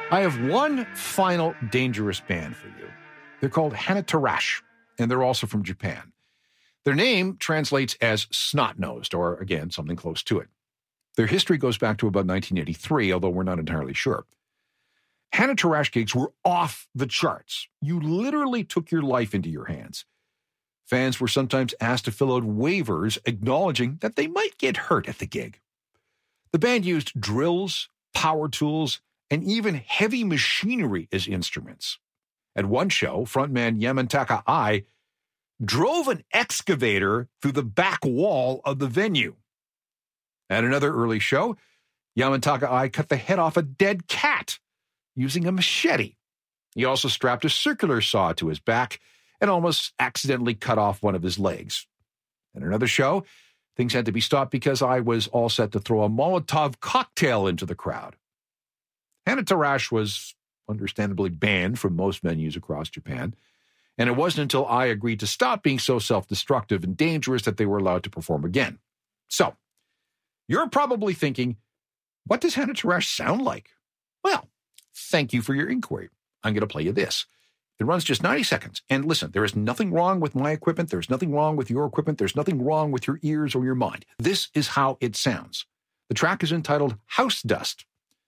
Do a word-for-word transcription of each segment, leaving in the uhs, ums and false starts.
I have one final dangerous band for you. They're called Hana Tarash, and they're also from Japan. Their name translates as snot-nosed, or again, something close to it. Their history goes back to about nineteen eighty-three, although we're not entirely sure. Hana Tarash gigs were off the charts. You literally took your life into your hands. Fans were sometimes asked to fill out waivers acknowledging that they might get hurt at the gig. The band used drills, power tools, and even heavy machinery as instruments. At one show, frontman Yamantaka Ai drove an excavator through the back wall of the venue. At another early show, Yamantaka Ai cut the head off a dead cat using a machete. He also strapped a circular saw to his back and almost accidentally cut off one of his legs. At another show, things had to be stopped because I was all set to throw a Molotov cocktail into the crowd. Hana Tarash was understandably banned from most venues across Japan, and it wasn't until I agreed to stop being so self-destructive and dangerous that they were allowed to perform again. So, you're probably thinking, what does Hana Tarash sound like? Well, thank you for your inquiry. I'm going to play you this. It runs just ninety seconds. And listen, there is nothing wrong with my equipment. There's nothing wrong with your equipment. There's nothing wrong with your ears or your mind. This is how it sounds. The track is entitled House Dust.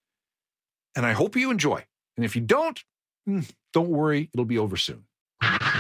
And I hope you enjoy. And if you don't, don't worry, it'll be over soon.